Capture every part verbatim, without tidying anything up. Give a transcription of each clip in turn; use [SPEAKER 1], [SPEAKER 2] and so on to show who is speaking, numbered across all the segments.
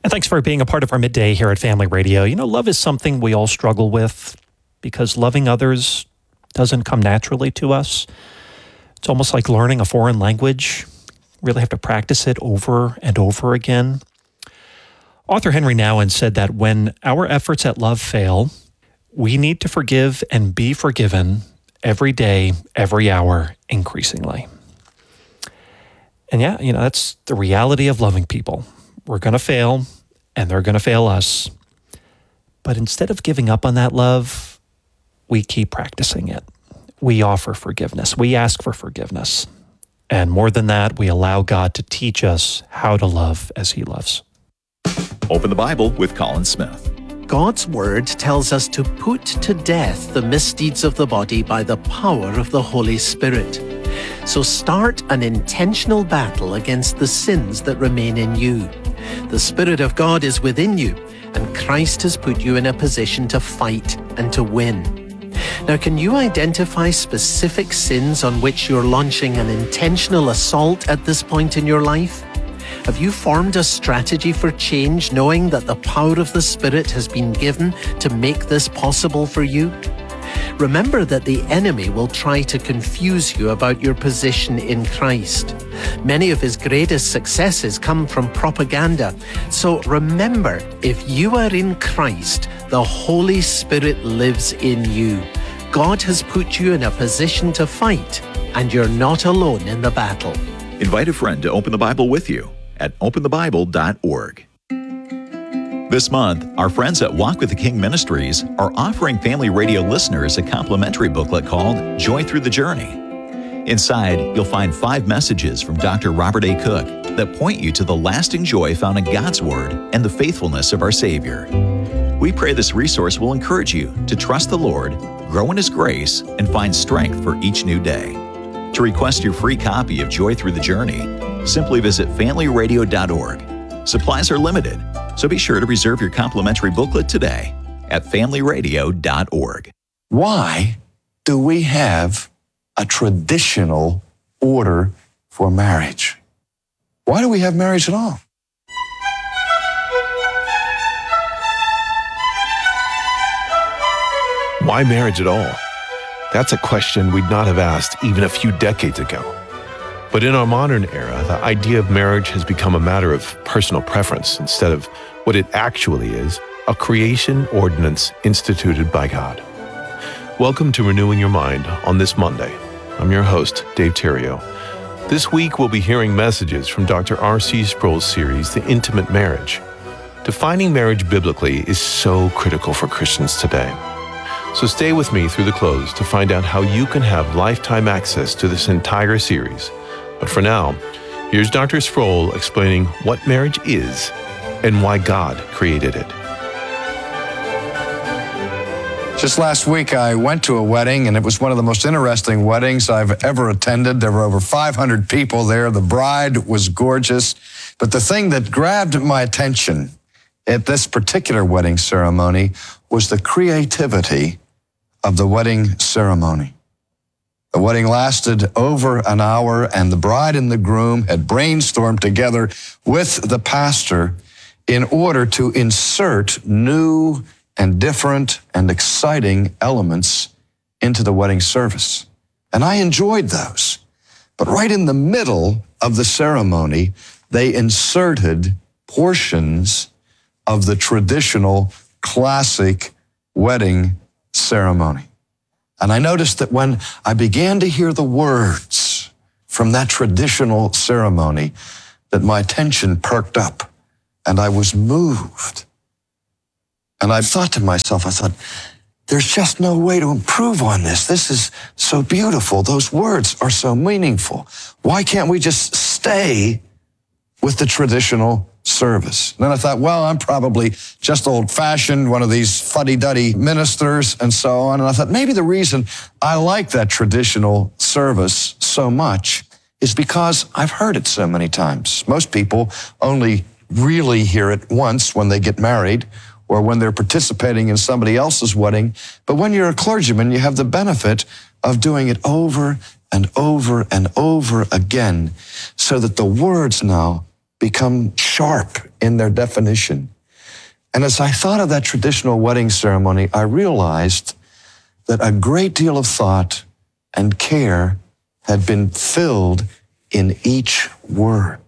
[SPEAKER 1] And thanks for being a part of our midday here at Family Radio. You know, love is something we all struggle with because loving others doesn't come naturally to us. It's almost like learning a foreign language. You really have to practice it over and over again. Author Henry Nouwen said that when our efforts at love fail, we need to forgive and be forgiven every day, every hour, increasingly. And yeah, you know, that's the reality of loving people. We're going to fail, and they're going to fail us. But instead of giving up on that love, we keep practicing it. We offer forgiveness. We ask for forgiveness. And more than that, we allow God to teach us how to love as He loves.
[SPEAKER 2] Open the Bible with Colin Smith.
[SPEAKER 3] God's Word tells us to put to death the misdeeds of the body by the power of the Holy Spirit. So start an intentional battle against the sins that remain in you. The Spirit of God is within you, and Christ has put you in a position to fight and to win. Now, can you identify specific sins on which you're launching an intentional assault at this point in your life? Have you formed a strategy for change, knowing that the power of the Spirit has been given to make this possible for you? Remember that the enemy will try to confuse you about your position in Christ. Many of his greatest successes come from propaganda. So remember, if you are in Christ, the Holy Spirit lives in you. God has put you in a position to fight, and you're not alone in the battle.
[SPEAKER 2] Invite a friend to open the Bible with you at open the bible dot org. This month, our friends at Walk with the King Ministries are offering Family Radio listeners a complimentary booklet called Joy Through the Journey. Inside, you'll find five messages from Doctor Robert A. Cook that point you to the lasting joy found in God's Word and the faithfulness of our Savior. We pray this resource will encourage you to trust the Lord, grow in His grace, and find strength for each new day. To request your free copy of Joy Through the Journey, simply visit family radio dot org. Supplies are limited, so be sure to reserve your complimentary booklet today at family radio dot org.
[SPEAKER 4] Why do we have a traditional order for marriage? Why do we have marriage at all?
[SPEAKER 5] Why marriage at all? That's a question we'd not have asked even a few decades ago. But in our modern era, the idea of marriage has become a matter of personal preference instead of what it actually is, a creation ordinance instituted by God. Welcome to Renewing Your Mind on this Monday. I'm your host, Dave Terrio. This week, we'll be hearing messages from Doctor R C Sproul's series, The Intimate Marriage. Defining marriage biblically is so critical for Christians today. So stay with me through the close to find out how you can have lifetime access to this entire series. But for now, here's Doctor Sproul explaining what marriage is and why God created it.
[SPEAKER 4] Just last week, I went to a wedding, and it was one of the most interesting weddings I've ever attended. There were over five hundred people there. The bride was gorgeous. But the thing that grabbed my attention at this particular wedding ceremony was the creativity of the wedding ceremony. The wedding lasted over an hour, and the bride and the groom had brainstormed together with the pastor in order to insert new and different and exciting elements into the wedding service. And I enjoyed those. But right in the middle of the ceremony, they inserted portions of the traditional classic wedding ceremony. And I noticed that when I began to hear the words from that traditional ceremony, that my attention perked up and I was moved. And I thought to myself, I thought, there's just no way to improve on this. This is so beautiful. Those words are so meaningful. Why can't we just stay with the traditional service? And then I thought, well, I'm probably just old-fashioned, one of these fuddy-duddy ministers and so on. And I thought maybe the reason I like that traditional service so much is because I've heard it so many times. Most people only really hear it once when they get married or when they're participating in somebody else's wedding. But when you're a clergyman, you have the benefit of doing it over and over and over again so that the words now become sharp in their definition. And as I thought of that traditional wedding ceremony, I realized that a great deal of thought and care had been filled in each word.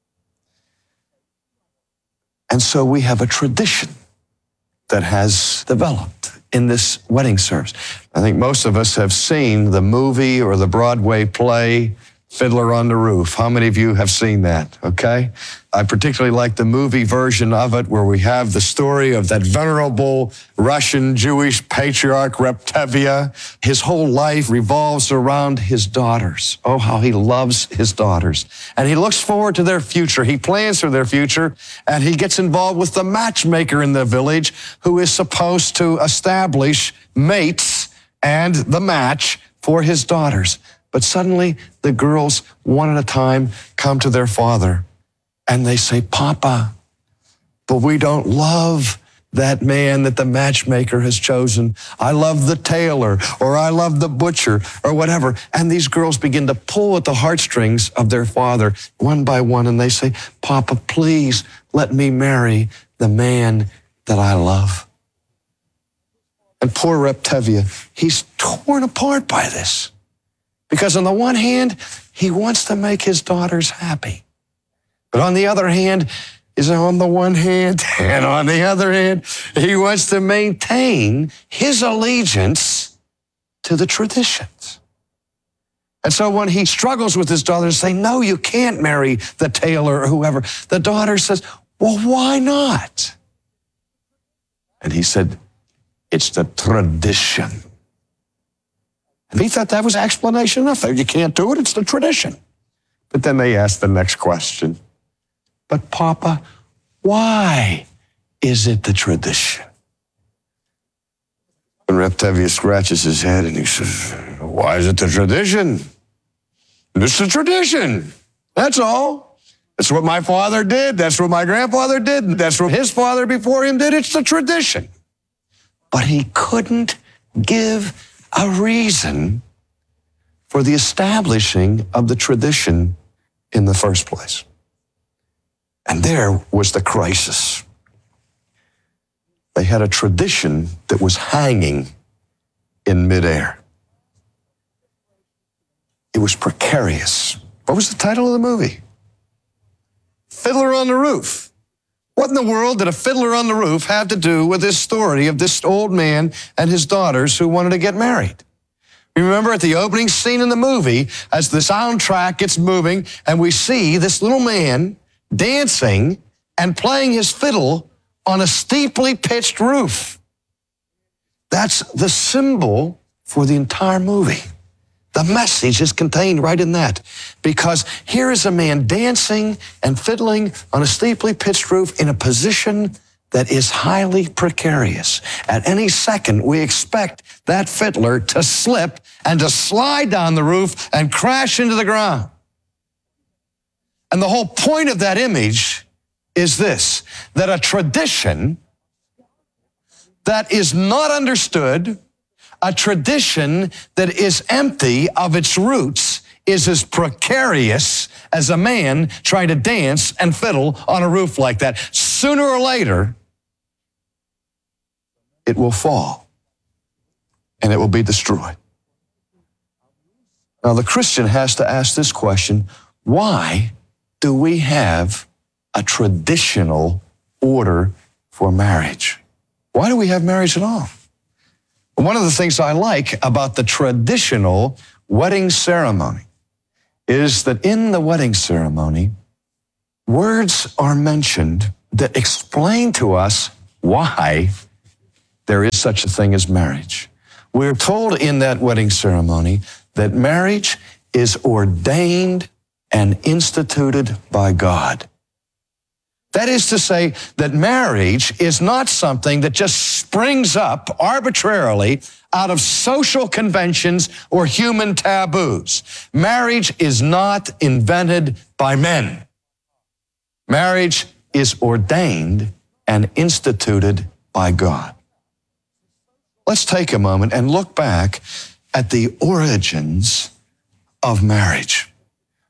[SPEAKER 4] And so we have a tradition that has developed in this wedding service. I think most of us have seen the movie or the Broadway play, Fiddler on the Roof. How many of you have seen that, okay? I particularly like the movie version of it where we have the story of that venerable Russian Jewish patriarch, Reb Tevye. His whole life revolves around his daughters. Oh, how he loves his daughters. And he looks forward to their future. He plans for their future, and he gets involved with the matchmaker in the village who is supposed to establish mates and the match for his daughters. But suddenly, the girls, one at a time, come to their father, and they say, Papa, but we don't love that man that the matchmaker has chosen. I love the tailor, or I love the butcher, or whatever. And these girls begin to pull at the heartstrings of their father, one by one, and they say, Papa, please let me marry the man that I love. And poor Reb Tevye, he's torn apart by this. Because on the one hand, he wants to make his daughters happy. But on the other hand, is on the one hand, and on the other hand, he wants to maintain his allegiance to the traditions. And so when he struggles with his daughters, say, no, you can't marry the tailor or whoever, the daughter says, well, why not? And he said, it's the tradition. And he thought that was explanation enough. You can't do it, it's the tradition. But then they asked the next question. But Papa, why is it the tradition? And Reb Tevye scratches his head and he says, why is it the tradition? It's the tradition. That's all. That's what my father did. That's what my grandfather did. That's what his father before him did. It's the tradition. But he couldn't give a reason for the establishing of the tradition in the first place. And there was the crisis. They had a tradition that was hanging in midair. It was precarious. What was the title of the movie? Fiddler on the Roof. What in the world did a fiddler on the roof have to do with this story of this old man and his daughters who wanted to get married? Remember at the opening scene in the movie, as the soundtrack gets moving and we see this little man dancing and playing his fiddle on a steeply pitched roof. That's the symbol for the entire movie. The message is contained right in that, because here is a man dancing and fiddling on a steeply pitched roof in a position that is highly precarious. At any second, we expect that fiddler to slip and to slide down the roof and crash into the ground. And the whole point of that image is this, that a tradition that is not understood, a tradition that is empty of its roots, is as precarious as a man trying to dance and fiddle on a roof like that. Sooner or later, it will fall and it will be destroyed. Now, the Christian has to ask this question, why do we have a traditional order for marriage? Why do we have marriage at all? One of the things I like about the traditional wedding ceremony is that in the wedding ceremony, words are mentioned that explain to us why there is such a thing as marriage. We're told in that wedding ceremony that marriage is ordained and instituted by God. That is to say that marriage is not something that just springs up arbitrarily out of social conventions or human taboos. Marriage is not invented by men. Marriage is ordained and instituted by God. Let's take a moment and look back at the origins of marriage.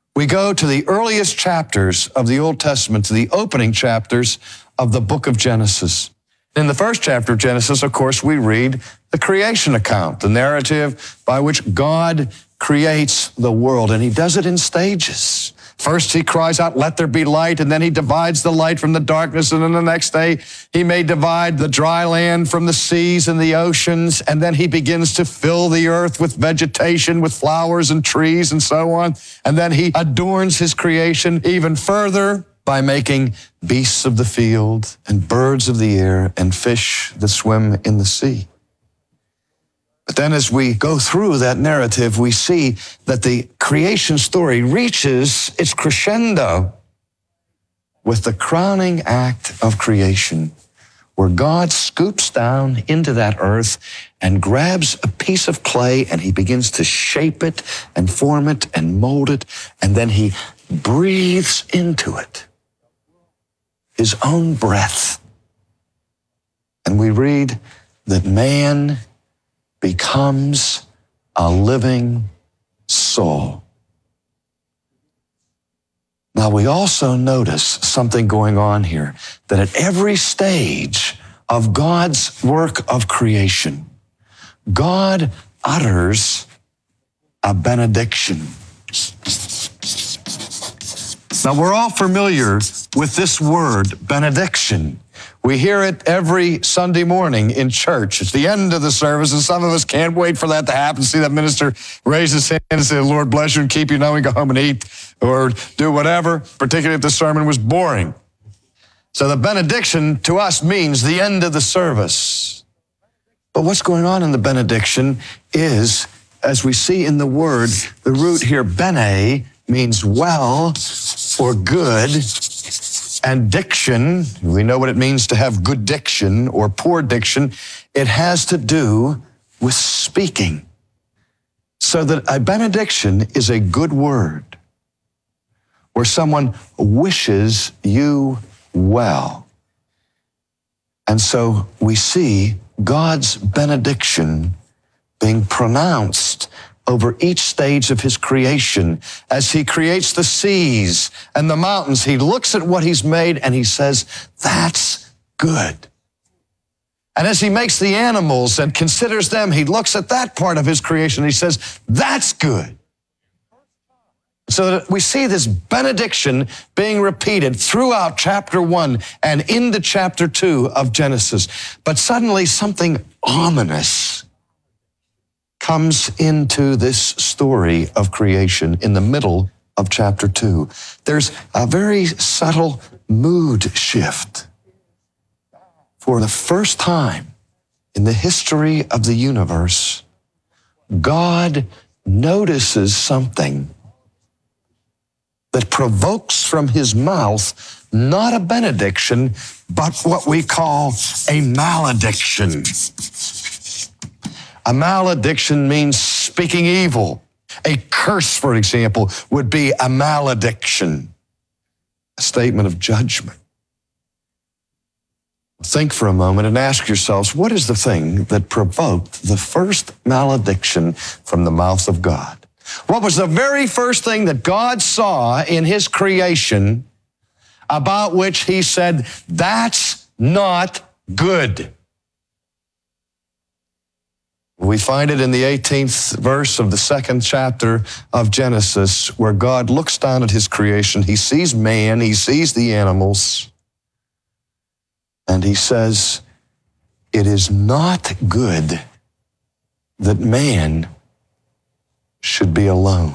[SPEAKER 4] we go to the earliest chapters of the Old Testament, to the opening chapters of the book of Genesis. In the first chapter of Genesis, of course, we read the creation account, the narrative by which God creates the world, and he does it in stages. First, he cries out, "Let there be light," and then he divides the light from the darkness, and then the next day, he may divide the dry land from the seas and the oceans, and then he begins to fill the earth with vegetation, with flowers and trees and so on, and then he adorns his creation even further by making beasts of the field and birds of the air and fish that swim in the sea. But then as we go through that narrative, we see that the creation story reaches its crescendo with the crowning act of creation, where God scoops down into that earth and grabs a piece of clay and he begins to shape it and form it and mold it, and then he breathes into it his own breath. And we read that man becomes a living soul. Now, we also notice something going on here, that at every stage of God's work of creation, God utters a benediction. Now, we're all familiar with this word, benediction. We hear it every Sunday morning in church. It's the end of the service, and some of us can't wait for that to happen. See that minister raise his hand and say, "The Lord bless you and keep you." Now we go home and eat or do whatever, particularly if the sermon was boring. So the benediction to us means the end of the service. But what's going on in the benediction is, as we see in the word, the root here, bene, means well or good. And diction, we know what it means to have good diction or poor diction. It has to do with speaking. So that a benediction is a good word where someone wishes you well. And so we see God's benediction being pronounced over each stage of his creation. As he creates the seas and the mountains, he looks at what he's made and he says, "That's good." And as he makes the animals and considers them, he looks at that part of his creation and he says, "That's good." So that we see this benediction being repeated throughout chapter one and into chapter two of Genesis. But suddenly something ominous comes into this story of creation in the middle of chapter two. There's a very subtle mood shift. For the first time in the history of the universe, God notices something that provokes from his mouth not a benediction, but what we call a malediction. A malediction means speaking evil. A curse, for example, would be a malediction, a statement of judgment. Think for a moment and ask yourselves, what is the thing that provoked the first malediction from the mouth of God? What was the very first thing that God saw in his creation about which he said, "That's not good"? We find it in the eighteenth verse of the second chapter of Genesis, where God looks down at his creation. He sees man, he sees the animals, and he says, "It is not good that man should be alone."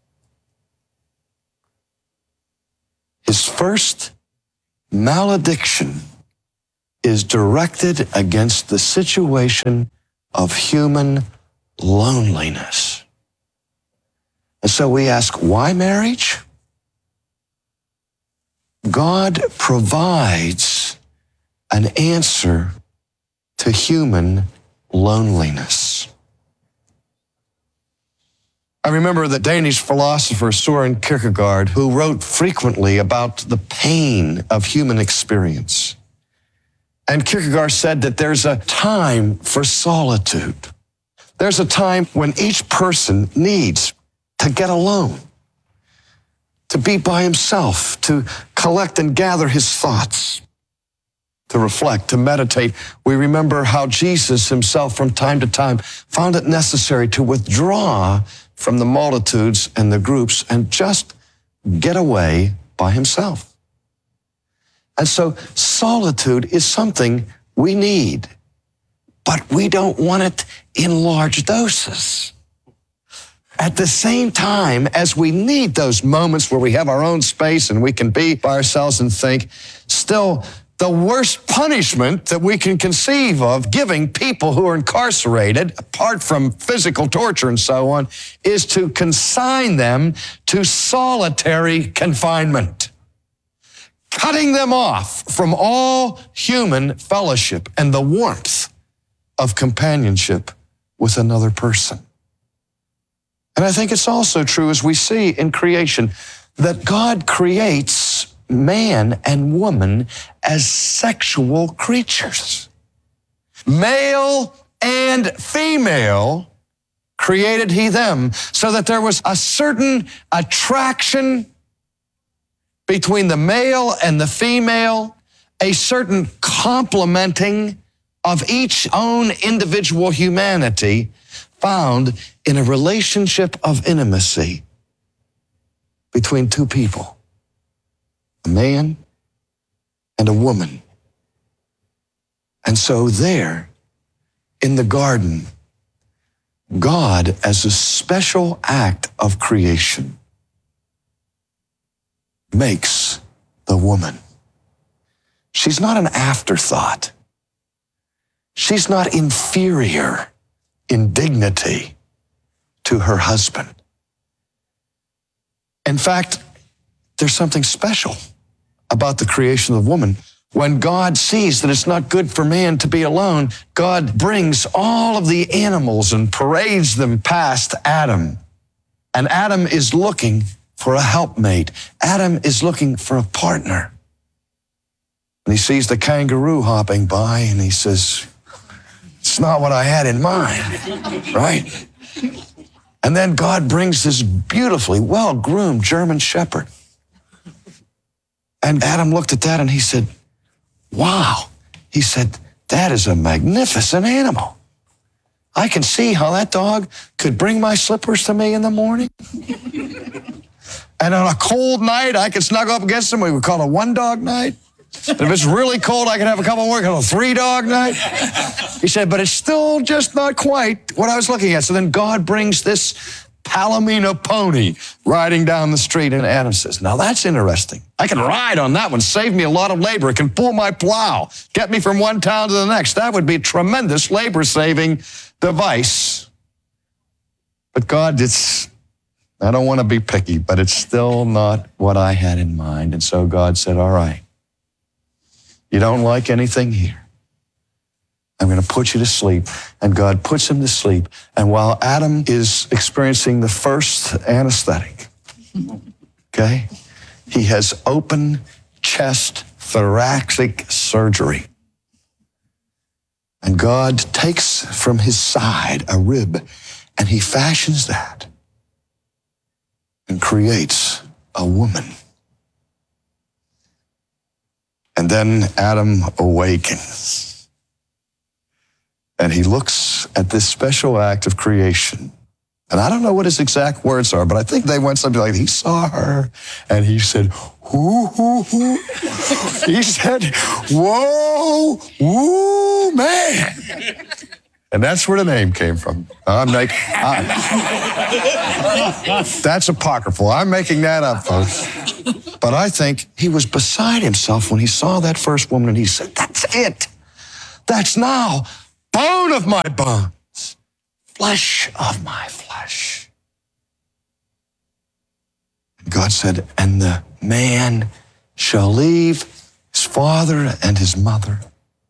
[SPEAKER 4] His first malediction is directed against the situation of human loneliness. And so we ask, why marriage? God provides an answer to human loneliness. I remember the Danish philosopher Søren Kierkegaard, who wrote frequently about the pain of human experience. And Kierkegaard said that there's a time for solitude. There's a time when each person needs to get alone. to be by himself, to collect and gather his thoughts, to reflect, to meditate. We remember how Jesus himself from time to time found it necessary to withdraw from the multitudes and the groups and just get away by himself. And so solitude is something we need, but we don't want it in large doses. At the same time as we need those moments where we have our own space and we can be by ourselves and think, still, the worst punishment that we can conceive of giving people who are incarcerated, apart from physical torture and so on, is to consign them to solitary confinement, cutting them off from all human fellowship and the warmth of companionship with another person. And I think it's also true, as we see in creation, that God creates man and woman as sexual creatures. Male and female created he them, so that there was a certain attraction between the male and the female, a certain complementing of each own individual humanity found in a relationship of intimacy between two people, a man and a woman. And so there, in the garden, God, as a special act of creation, makes the woman. She's not an afterthought. She's not inferior in dignity to her husband. In fact, there's something special about the creation of woman. When God sees that it's not good for man to be alone, God brings all of the animals and parades them past Adam. And Adam is looking for a helpmate. Adam is looking for a partner. And he sees the kangaroo hopping by and he says, it's not what I had in mind, right? And then God brings this beautifully well-groomed German shepherd. And Adam looked at that and he said, wow. He said, that is a magnificent animal. I can see how that dog could bring my slippers to me in the morning. And on a cold night, I could snuggle up against him. We would call it a one-dog night. And if it's really cold, I could have a couple more, call it a three-dog night. He said, but it's still just not quite what I was looking at. So then God brings this Palomino pony riding down the street, and Adam says, now that's interesting. I can ride on that one, save me a lot of labor. It can pull my plow, get me from one town to the next. That would be a tremendous labor-saving device. But God, it's, I don't want to be picky, but it's still not what I had in mind. And so God said, all right, you don't like anything here. I'm going to put you to sleep. And God puts him to sleep. And while Adam is experiencing the first anesthetic, okay, he has open chest thoracic surgery. And God takes from his side a rib and he fashions that and creates a woman. And then Adam awakens. And he looks at this special act of creation. And I don't know what his exact words are, but I think they went something like, he saw her, and he said, whoo, hoo, hoo. He said, whoa, woo, man. And that's where the name came from. I'm like, I, that's apocryphal. I'm making that up, folks. But I think he was beside himself when he saw that first woman, and he said, that's it. That's now bone of my bones, flesh of my flesh. And God said, and the man shall leave his father and his mother,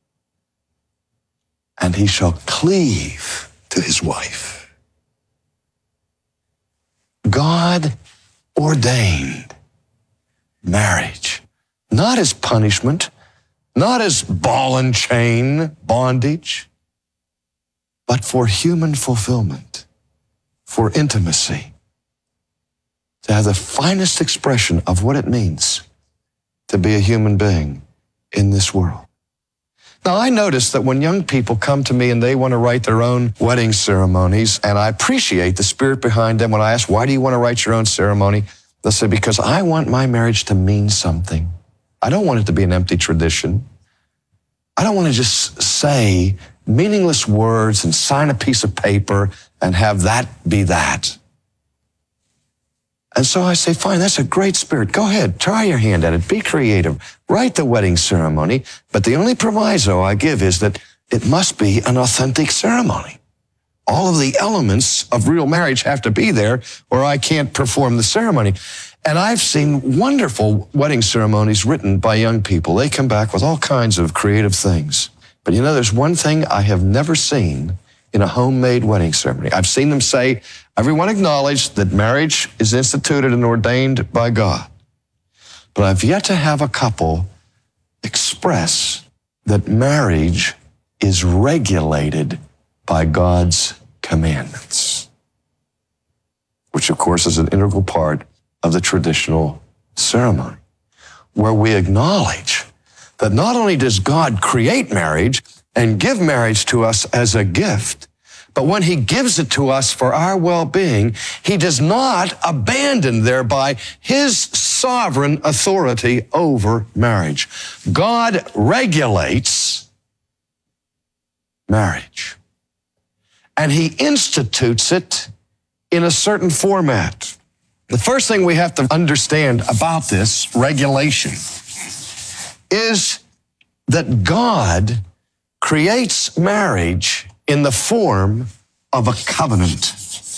[SPEAKER 4] and he shall cleave to his wife. God ordained marriage, not as punishment, not as ball and chain bondage, but for human fulfillment, for intimacy. to have the finest expression of what it means to be a human being in this world. Now, I notice that when young people come to me and they want to write their own wedding ceremonies, and I appreciate the spirit behind them. When I ask, why do you want to write your own ceremony? They'll say, because I want my marriage to mean something. I don't want it to be an empty tradition. I don't want to just say meaningless words and sign a piece of paper and have that be that. And so I say, fine, that's a great spirit. Go ahead, try your hand at it. Be creative. Write the wedding ceremony. But the only proviso I give is that it must be an authentic ceremony. All of the elements of real marriage have to be there, or I can't perform the ceremony. And I've seen wonderful wedding ceremonies written by young people. They come back with all kinds of creative things. But you know, there's one thing I have never seen in a homemade wedding ceremony. I've seen them say, everyone acknowledge that marriage is instituted and ordained by God. But I've yet to have a couple express that marriage is regulated by God's commandments, which of course is an integral part of the traditional ceremony, where we acknowledge that not only does God create marriage and give marriage to us as a gift, but when he gives it to us for our well-being, he does not abandon thereby his sovereign authority over marriage. God regulates marriage, and he institutes it in a certain format. The first thing we have to understand about this regulation is that God creates marriage in the form of a covenant.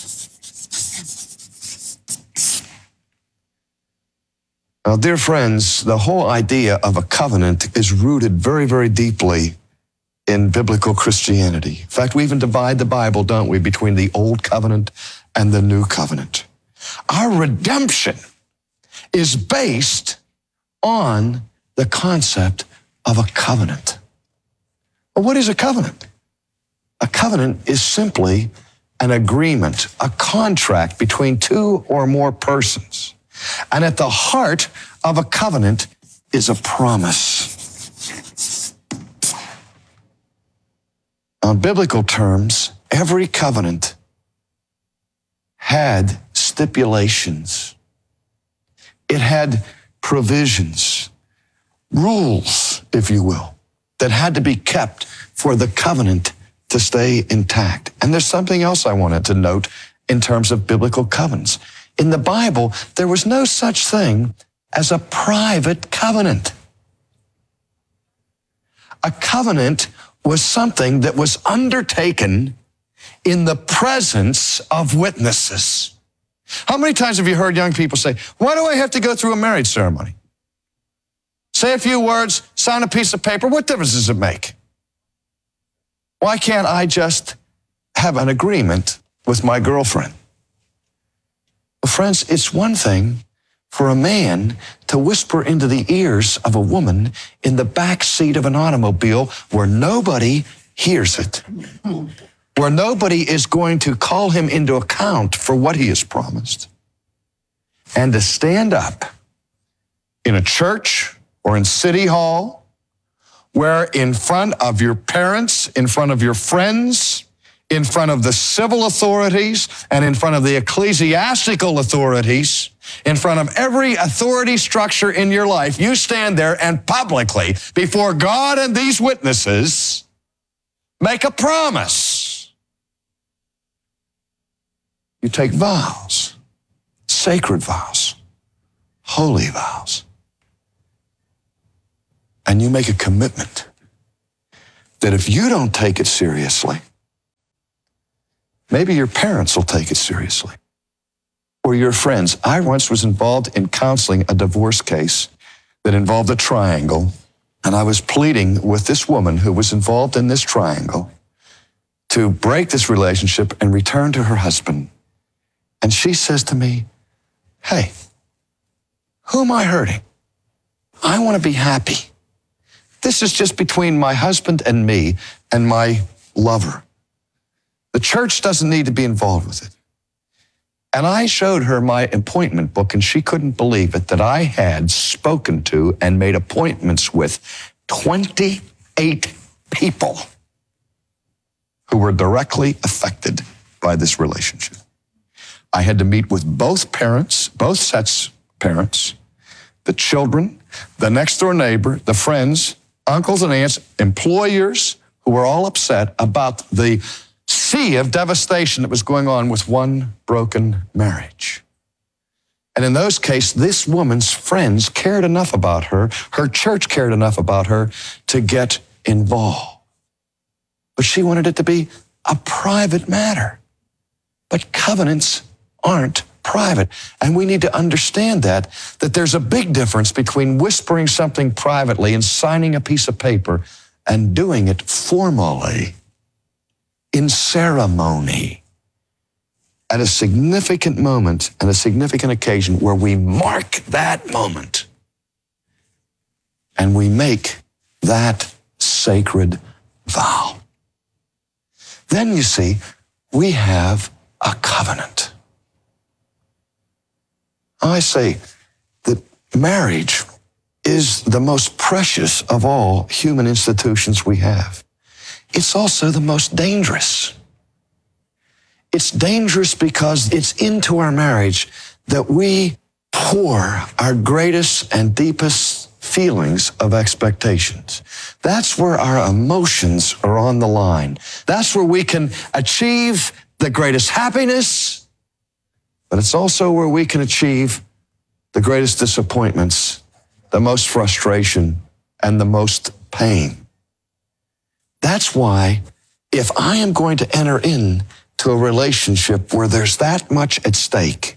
[SPEAKER 4] Now, dear friends, the whole idea of a covenant is rooted very, very deeply in biblical Christianity. In fact, we even divide the Bible, don't we, between the Old Covenant and the New Covenant. Our redemption is based on the concept of a covenant. Well, what is a covenant? A covenant is simply an agreement, a contract between two or more persons. And at the heart of a covenant is a promise. On biblical terms, every covenant had stipulations. It had provisions, rules, if you will, that had to be kept for the covenant to stay intact. And there's something else I wanted to note in terms of biblical covenants. In the Bible, there was no such thing as a private covenant. A covenant was something that was undertaken in the presence of witnesses. How many times have you heard young people say, why do I have to go through a marriage ceremony? Say a few words, sign a piece of paper, what difference does it make? Why can't I just have an agreement with my girlfriend? Well, friends, it's one thing for a man to whisper into the ears of a woman in the back seat of an automobile where nobody hears it, where nobody is going to call him into account for what he has promised, and to stand up in a church or in City Hall, where in front of your parents, in front of your friends, in front of the civil authorities, and in front of the ecclesiastical authorities, in front of every authority structure in your life, you stand there and publicly, before God and these witnesses, make a promise. You take vows, sacred vows, holy vows, and you make a commitment that if you don't take it seriously, maybe your parents will take it seriously, or your friends. I once was involved in counseling a divorce case that involved a triangle, and I was pleading with this woman who was involved in this triangle to break this relationship and return to her husband. And she says to me, hey, who am I hurting? I want to be happy. This is just between my husband and me and my lover. The church doesn't need to be involved with it. And I showed her my appointment book, and she couldn't believe it that I had spoken to and made appointments with twenty-eight people who were directly affected by this relationship. I had to meet with both parents, both sets of parents, the children, the next door neighbor, the friends, uncles and aunts, employers who were all upset about the sea of devastation that was going on with one broken marriage. And in those cases, this woman's friends cared enough about her, her church cared enough about her to get involved. But she wanted it to be a private matter. But covenants aren't private. And we need to understand that, that there's a big difference between whispering something privately and signing a piece of paper and doing it formally, in ceremony, at a significant moment and a significant occasion where we mark that moment and we make that sacred vow. Then you see, we have a covenant. I say that marriage is the most precious of all human institutions we have. It's also the most dangerous. It's dangerous because it's into our marriage that we pour our greatest and deepest feelings of expectations. That's where our emotions are on the line. That's where we can achieve the greatest happiness, but it's also where we can achieve the greatest disappointments, the most frustration, and the most pain. That's why if I am going to enter into a relationship where there's that much at stake,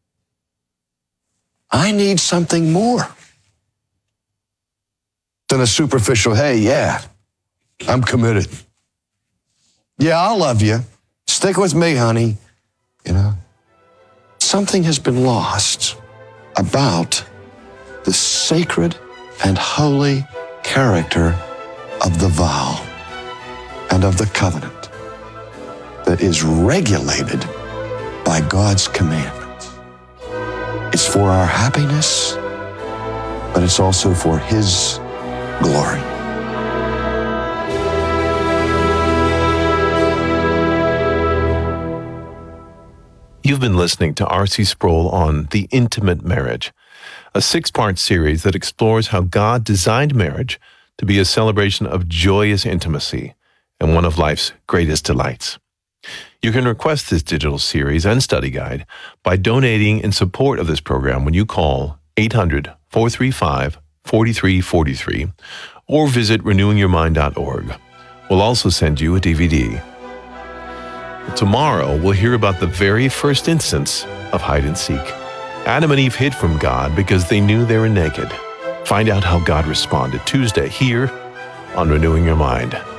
[SPEAKER 4] I need something more than a superficial, hey, yeah, I'm committed. Yeah, I'll love you. Stick with me, honey. You know, something has been lost about the sacred and holy character of the vow and of the covenant that is regulated by God's commandments. It's for our happiness, but it's also for His glory.
[SPEAKER 5] You've been listening to R C Sproul on The Intimate Marriage, a six-part series that explores how God designed marriage to be a celebration of joyous intimacy and one of life's greatest delights. You can request this digital series and study guide by donating in support of this program when you call eight hundred, four three five, four three four three or visit renewing your mind dot org. We'll also send you a D V D. Tomorrow, we'll hear about the very first instance of hide and seek. Adam and Eve hid from God because they knew they were naked. Find out how God responded Tuesday here on Renewing Your Mind.